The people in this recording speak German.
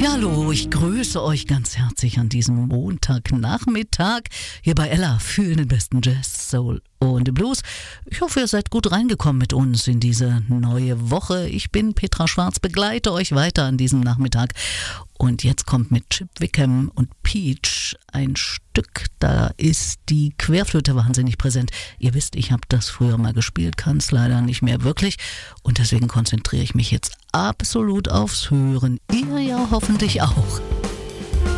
Ja, hallo, ich grüße euch ganz herzlich an diesem Montagnachmittag hier bei Ella für den besten Jazz, Soul und Blues. Ich hoffe, ihr seid gut reingekommen mit uns in diese neue Woche. Ich bin Petra Schwarz, begleite euch weiter an diesem Nachmittag. Und jetzt kommt mit Chip Wickham und Peach ein Stück, da ist die Querflöte wahnsinnig präsent. Ihr wisst, ich habe das früher mal gespielt, kann es leider nicht mehr wirklich. Und deswegen konzentriere ich mich jetzt absolut aufs Hören. Ihr ja hoffentlich auch.